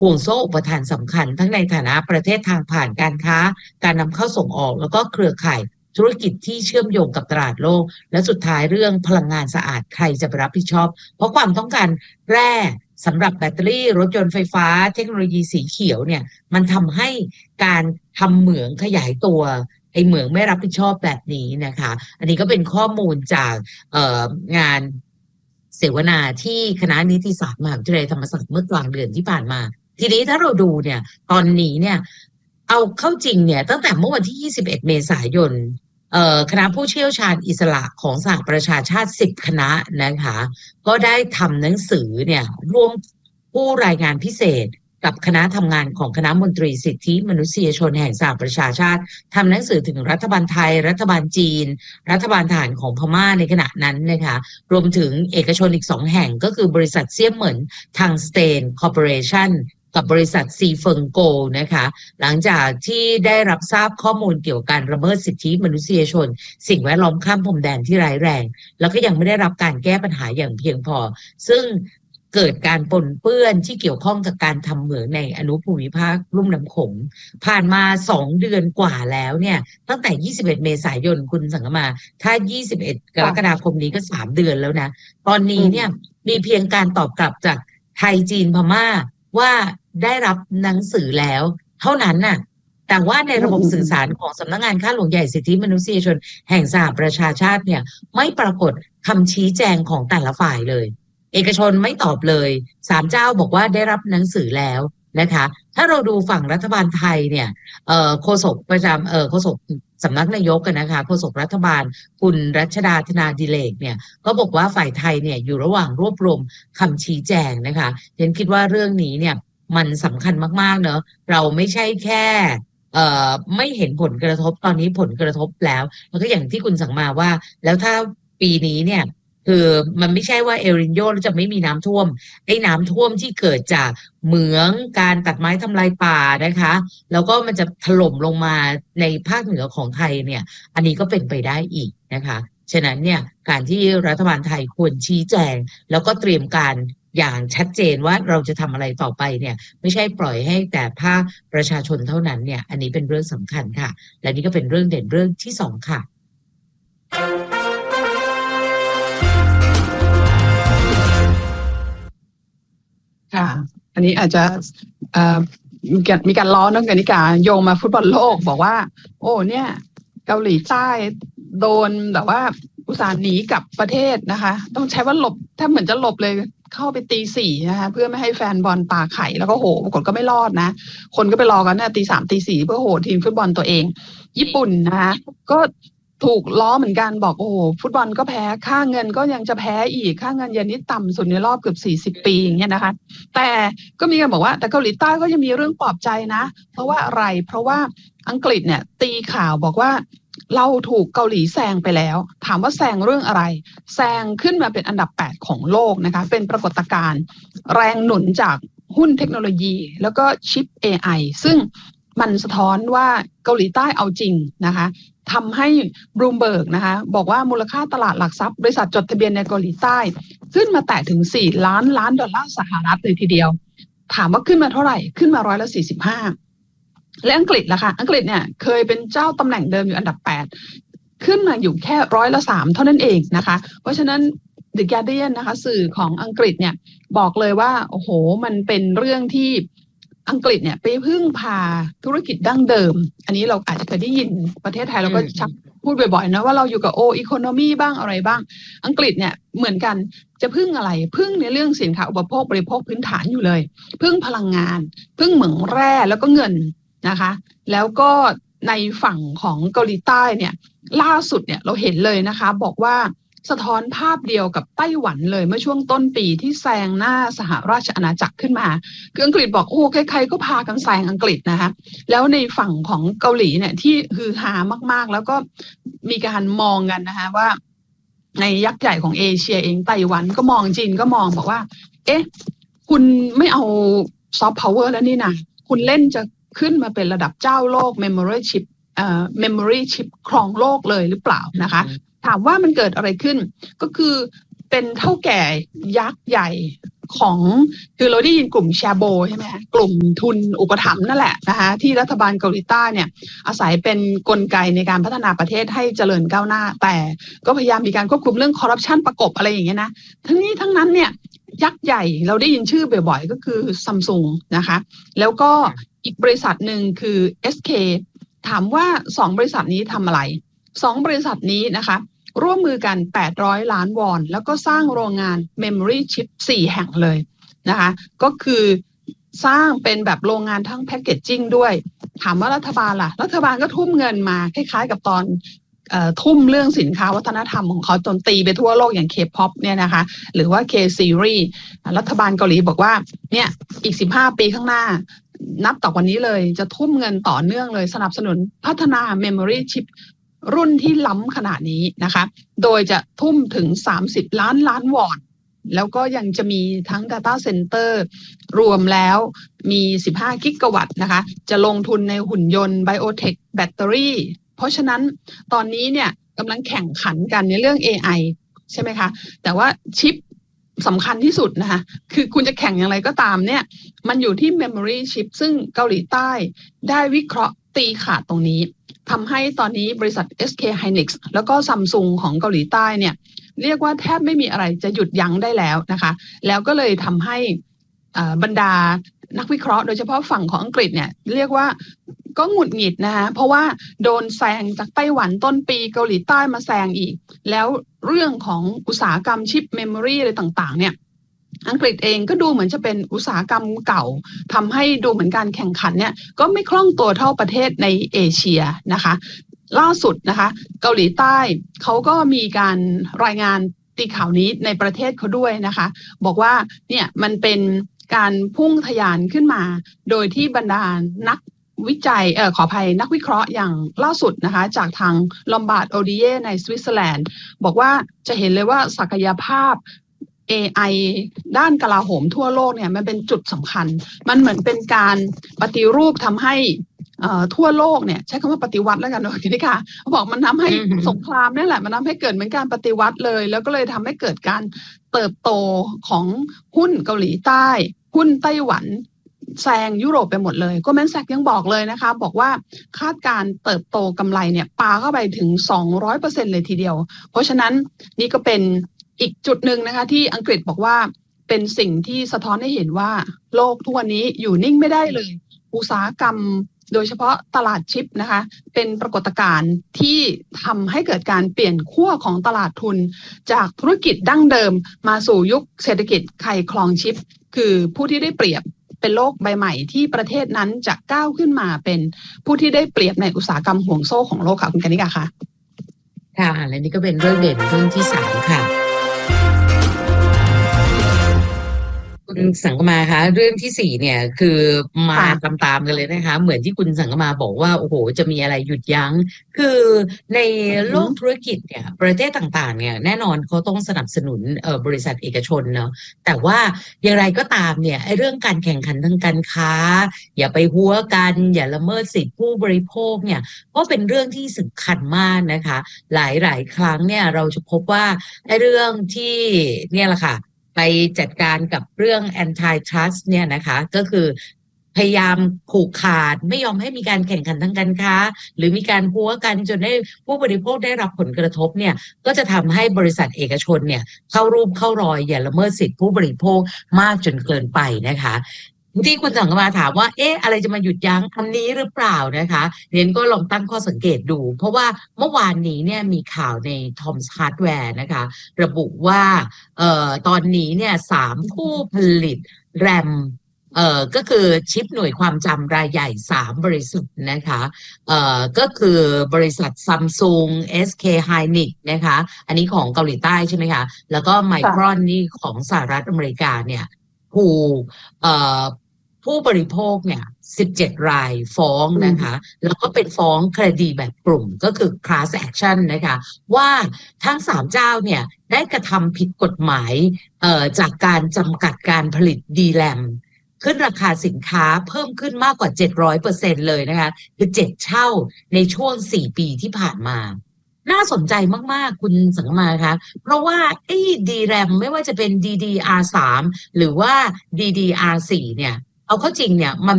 ห่วงโซ่อุปทานสำคัญทั้งในฐานะประเทศทางผ่านการค้าการนำเข้าส่งออกแล้วก็เครือข่ายธุรกิจที่เชื่อมโยงกับตลาดโลกและสุดท้ายเรื่องพลังงานสะอาดใครจะไปรับผิดชอบเพราะความต้องการแร่สำหรับแบตเตอรี่รถยนต์ไฟฟ้าเทคโนโลยีสีเขียวเนี่ยมันทำให้การทำเหมืองขยายตัวไอ้เหมืองไม่รับผิดชอบแบบนี้นะคะอันนี้ก็เป็นข้อมูลจากงานเสวนาที่คณะนิติศาสตร์มหาวิทยาลัยธรรมศาสตร์เมื่อกลางเดือนที่ผ่านมาทีนี้ถ้าเราดูเนี่ยตอนนี้เนี่ยเอาเข้าจริงเนี่ยตั้งแต่เมื่อวันที่21เมษายนคณะผู้เชี่ยวชาญอิสระของสหประชาชาติ10คณะนะคะก็ได้ทำหนังสือเนี่ยร่วมผู้รายงานพิเศษกับคณะทำงานของคณะมนตรีสิทธิมนุษยชนแห่งสหประชาชาติทำหนังสือถึงรัฐบาลไทยรัฐบาลจีนรัฐบาลทหารของพม่าในขณะนั้นนะคะรวมถึงเอกชนอีก2แห่งก็คือบริษัทเซี่ยมเหมินทางสเตนคอร์ปอเรชั่นกับบริษัทซีเฟิงโกนะคะหลังจากที่ได้รับทราบข้อมูลเกี่ยวกับการละเมิดสิทธิมนุษยชนสิ่งแวดล้อมข้ามพรมแดนที่ร้ายแรงแล้วก็ยังไม่ได้รับการแก้ปัญหาอย่างเพียงพอซึ่งเกิดการปนเปื้อนที่เกี่ยวข้องกับการทำเหมืองในอนุภูมิภาคลุ่มน้ำโขงผ่านมา2เดือนกว่าแล้วเนี่ยตั้งแต่21เมษายนคุณสังกมาถ้า21กรกฎาคมนี้ก็3เดือนแล้วนะตอนนี้เนี่ยมีเพียงการตอบกลับจากไทยจีนพม่าว่าได้รับหนังสือแล้วเท่านั้นน่ะแต่ว่าในระบบสื่อสารของสำนักงานข้าหลวงใหญ่สิทธิมนุษยชนแห่งสหประชาชาติเนี่ยไม่ปรากฏคำชี้แจงของแต่ละฝ่ายเลยเอกชนไม่ตอบเลย3เจ้าบอกว่าได้รับหนังสือแล้วนะคะถ้าเราดูฝั่งรัฐบาลไทยเนี่ยโฆษกประจำโฆษกสำนักนายกกันนะคะโฆษกรัฐบาลคุณรัชดาธนาดิเรกเนี่ยก็บอกว่าฝ่ายไทยเนี่ยอยู่ระหว่างรวบรวมคำชี้แจงนะคะฉันคิดว่าเรื่องนี้เนี่ยมันสำคัญมากๆเนอะเราไม่ใช่แค่ไม่เห็นผลกระทบตอนนี้ผลกระทบแล้วก็อย่างที่คุณสั่งมาว่าแล้วถ้าปีนี้เนี่ยคือมันไม่ใช่ว่าเอลนิโญแล้วจะไม่มีน้ำท่วมไอ้น้ำท่วมที่เกิดจากเหมืองการตัดไม้ทำลายป่านะคะแล้วก็มันจะถล่มลงมาในภาคเหนือของไทยเนี่ยอันนี้ก็เป็นไปได้อีกนะคะฉะนั้นเนี่ยการที่รัฐบาลไทยควรชี้แจงแล้วก็เตรียมการอย่างชัดเจนว่าเราจะทำอะไรต่อไปเนี่ยไม่ใช่ปล่อยให้แต่ภาคประชาชนเท่านั้นเนี่ยอันนี้เป็นเรื่องสำคัญค่ะและนี่ก็เป็นเรื่องเด่นเรื่องที่2ค่ะค่ะอันนี้อาจจะมีการล้อน้องกนิกาโยงมาฟุตบอลโลกบอกว่าโอ้เนี่ยเกาหลีใต้โดนแบบว่าอุตส่าห์หนีกลับประเทศนะคะต้องใช้ว่าหลบถ้าเหมือนจะหลบเลยเข้าไปตี 4นะคะเพื่อไม่ให้แฟนบอลปาไข่แล้วก็โหปรากฏก็ไม่รอดนะคนก็ไปรอกันเนี่ยตี 3ตี 4เพื่อโหทีมฟุตบอลตัวเองญี่ปุ่นนะคะก็ถูกล้อเหมือนกันบอกโอ้โหฟุตบอลก็แพ้ค่าเงินก็ยังจะแพ้อีกค่าเงินเยนนี่ต่ำสุดในรอบเกือบ40 ปีอย่างเงี้ยนะคะแต่ก็มีการบอกว่าแต่เกาหลีใต้ก็ยังมีเรื่องปลอบใจนะเพราะว่าอะไรเพราะว่าอังกฤษเนี่ยตีข่าวบอกว่าเราถูกเกาหลีแซงไปแล้วถามว่าแซงเรื่องอะไรแซงขึ้นมาเป็นอันดับ8ของโลกนะคะเป็นปรากฏการณ์แรงหนุนจากหุ้นเทคโนโลยีแล้วก็ชิป AI ซึ่งมันสะท้อนว่าเกาหลีใต้เอาจริงนะคะทำให้บลูมเบิร์กนะคะบอกว่ามูลค่าตลาดหลักทรัพย์บริษัทจดทะเบียนในเกาหลีใต้ขึ้นมาแตะถึง4 ล้านล้านดอลลาร์สหรัฐเลยทีเดียวถามว่าขึ้นมาเท่าไหร่ขึ้นมา145และอังกฤษล่ะค่ะอังกฤษเนี่ยเคยเป็นเจ้าตำแหน่งเดิมอยู่อันดับ8ขึ้นมาอยู่แค่3%เท่านั้นเองนะคะเพราะฉะนั้น The Guardian นะคะสื่อของอังกฤษเนี่ยบอกเลยว่าโอ้โหมันเป็นเรื่องที่อังกฤษเนี่ยไปพึ่งพาธุรกิจดั้งเดิมอันนี้เราอาจจะเคยได้ยินประเทศไทยเราก็ชักพูดบ่อยๆนะว่าเราอยู่กับอีโคโนมีบ้างอะไรบ้างอังกฤษเนี่ยเหมือนกันจะพึ่งอะไรพึ่งในเรื่องสินค้าอุปโภคบริโภคพื้นฐานอยู่เลยพึ่งพลังงานพึ่งเหมืองแร่แล้วก็เงินนะคะแล้วก็ในฝั่งของเกาหลีใต้เนี่ยล่าสุดเนี่ยเราเห็นเลยนะคะบอกว่าสะท้อนภาพเดียวกับไต้หวันเลยเมื่อช่วงต้นปีที่แซงหน้าสหราชอาณาจักรขึ้นมาคืออังกฤษบอกโอ้ใครๆก็พากันแซงอังกฤษนะคะแล้วในฝั่งของเกาหลีเนี่ยที่ฮือฮามากๆแล้วก็มีการมองกันนะคะว่าในยักษ์ใหญ่ของเอเชียเองไต้หวันก็มองจีนก็มองบอกว่าเอ๊ะคุณไม่เอาซอฟต์พาวเวอร์แล้วนี่นะคุณเล่นจะขึ้นมาเป็นระดับเจ้าโลกmemory chip ครองโลกเลยหรือเปล่านะคะถามว่ามันเกิดอะไรขึ้นก็คือเป็นเท่าแก่ยักษ์ใหญ่ของคือเราได้ยินกลุ่มแชโบใช่ไหมกลุ่มทุนอุปถัมภ์นั่นแหละนะคะที่รัฐบาลเกาหลีใต้เนี่ยอาศัยเป็นกลไกในการพัฒนาประเทศให้เจริญก้าวหน้าแต่ก็พยายามมีการควบคุมเรื่องคอร์รัปชันประกบอะไรอย่างเงี้ยนะทั้งนี้ทั้งนั้นเนี่ยยักษ์ใหญ่เราได้ยินชื่อบ่อยๆก็คือซัมซุงนะคะแล้วก็อีกบริษัทหนึ่งคือ SK ถามว่า2บริษัทนี้ทำอะไร2บริษัทนี้นะคะร่วมมือกัน800ล้านวอนแล้วก็สร้างโรงงาน Memory Chip 4 แห่งเลยนะคะก็คือสร้างเป็นแบบโรงงานทั้งแพคเกจจิ้งด้วยถามว่ารัฐบาลล่ะรัฐบาลก็ทุ่มเงินมาคล้ายๆกับตอนทุ่มเรื่องสินค้าวัฒนธรรมของเขาจนตีไปทั่วโลกอย่าง K-pop เนี่ยนะคะหรือว่า K-series รัฐบาลเกาหลีบอกว่าเนี่ยอีก15ปีข้างหน้านับต่อวันนี้เลยจะทุ่มเงินต่อเนื่องเลยสนับสนุนพัฒนา Memory Chip รุ่นที่ล้ำขนาดนี้นะคะโดยจะทุ่มถึง30ล้านวอนแล้วก็ยังจะมีทั้ง Data Center รวมแล้วมี15กิกะวัตต์นะคะจะลงทุนในหุ่นยนต์ Biotech แบตเตอรี่เพราะฉะนั้นตอนนี้เนี่ยกำลังแข่งขันกันในเรื่อง AI ใช่ไหมคะแต่ว่าชิปสำคัญที่สุดนะคะคือคุณจะแข่งอย่างไรก็ตามเนี่ยมันอยู่ที่ Memory Chip ซึ่งเกาหลีใต้ได้วิเคราะห์ตีขาดตรงนี้ทำให้ตอนนี้บริษัท SK Hynix แล้วก็ Samsung ของเกาหลีใต้เนี่ยเรียกว่าแทบไม่มีอะไรจะหยุดยั้งได้แล้วนะคะแล้วก็เลยทำให้บรรดานักวิเคราะห์โดยเฉพาะฝั่งของอังกฤษเนี่ยเรียกว่าก็หงุดหงิดนะคะเพราะว่าโดนแซงจากไต้หวันต้นปีเกาหลีใต้มาแซงอีกแล้วเรื่องของอุตสาหกรรมชิปเมมโมรีอะไรต่างๆเนี่ยอังกฤษเองก็ดูเหมือนจะเป็นอุตสาหกรรมเก่าทำให้ดูเหมือนการแข่งขันเนี่ยก็ไม่คล่องตัวเท่าประเทศในเอเชียนะคะล่าสุดนะคะเกาหลีใต้เขาก็มีการรายงานตีข่าวนี้ในประเทศเขาด้วยนะคะบอกว่าเนี่ยมันเป็นการพุ่งทะยานขึ้นมาโดยที่บรรดานักวิจัยขออภัยนักวิเคราะห์อย่างล่าสุดนะคะจากทางลอมบาร์ดโอดิเยในสวิตเซอร์แลนด์บอกว่าจะเห็นเลยว่าศักยภาพ AI ด้านกลาโหมทั่วโลกเนี่ยมันเป็นจุดสำคัญมันเหมือนเป็นการปฏิรูปทำให้ทั่วโลกเนี่ยใช้คำว่าปฏิวัติแล้วกันเนอะนี่ค่ะเขาบอกมันทำให้สงครามนี่แหละมันทำให้เกิดเหมือนการปฏิวัติเลยแล้วก็เลยทำให้เกิดการเติบโตของหุ้นเกาหลีใต้หุ้นไต้หวันแซงยุโรปไปหมดเลยก็แมนแซกยังบอกเลยนะคะบอกว่าคาดการเติบโตกำไรเนี่ยปาเข้าไปถึง 200% เลยทีเดียวเพราะฉะนั้นนี่ก็เป็นอีกจุดหนึ่งนะคะที่อังกฤษบอกว่าเป็นสิ่งที่สะท้อนให้เห็นว่าโลกทุกวันนี้อยู่นิ่งไม่ได้เลยอุตสาหกรรมโดยเฉพาะตลาดชิปนะคะเป็นปรากฏการณ์ที่ทำให้เกิดการเปลี่ยนขั้วของตลาดทุนจากธุรกิจดั้งเดิมมาสู่ยุคเศรษฐกิจไข่คลองชิปคือผู้ที่ได้เปรียบเป็นโลกใบใหม่ที่ประเทศนั้นจะก้าวขึ้นมาเป็นผู้ที่ได้เปรียบในอุตสาหกรรมห่วงโซ่ของโลกค่ะคุณกนิกาค่ะค่ะและนี่ก็เป็นเรื่องเด่นเรื่องที่3ค่ะคุณสังกมาคะเรื่องที่4เนี่ยคือมาตามๆกันเลยนะคะเหมือนที่คุณสังกมาบอกว่าโอ้โหจะมีอะไรหยุดยั้งคือในโลกธุรกิจเนี่ยประเทศต่างๆเนี่ยแน่นอนเขาต้องสนับสนุนบริษัทเอกชนเนาะแต่ว่าอย่างไรก็ตามเนี่ยไอ้เรื่องการแข่งขันทางการค้าอย่าไปหัวกันอย่าละเมิดสิทธิผู้บริโภคเนี่ยก็เป็นเรื่องที่สำคัญมากนะคะหลายๆครั้งเนี่ยเราจะพบว่าไอ้เรื่องที่เนี่ยแหละค่ะไปจัดการกับเรื่อง antitrust เนี่ยนะคะก็คือพยายามผูกขาดไม่ยอมให้มีการแข่งขันทางการค้าหรือมีการหัวกันจนได้ผู้บริโภคได้รับผลกระทบเนี่ยก็จะทำให้บริษัทเอกชนเนี่ยเข้ารูปเข้ารอยอย่าละเมิดสิทธิผู้บริโภคมากจนเกินไปนะคะที่คุณสังกมาถามว่าอะไรจะมาหยุดยั้งอันนี้หรือเปล่านะคะเรียนก็ลองตั้งข้อสังเกตดูเพราะว่าเมื่อวานนี้เนี่ยมีข่าวใน Tom's Hardware นะคะระบุว่าตอนนี้เนี่ย3ผู้ผลิตแรมก็คือชิปหน่วยความจำรายใหญ่3บริษัทนะคะก็คือบริษัท Samsung SK Hynix นะคะอันนี้ของเกาหลีใต้ใช่ไหมคะแล้วก็ Micron นี่ของสหรัฐอเมริกาเนี่ยถูกผู้บริโภคเนี่ย17รายฟ้องนะคะแล้วก็เป็นฟ้องคดีแบบกลุ่มก็คือ class action นะคะว่าทั้ง3เจ้าเนี่ยได้กระทำผิดกฎหมายจากการจำกัดการผลิต DRAM ขึ้นราคาสินค้าเพิ่มขึ้นมากกว่า 700% เลยนะคะคือ7เท่าในช่วง4ปีที่ผ่านมาน่าสนใจมากๆคุณสังกมาคะเพราะว่าไอ้ DRAM ไม่ว่าจะเป็น DDR3 หรือว่า DDR4 เนี่ยเอาเข้าจริงเนี่ยมัน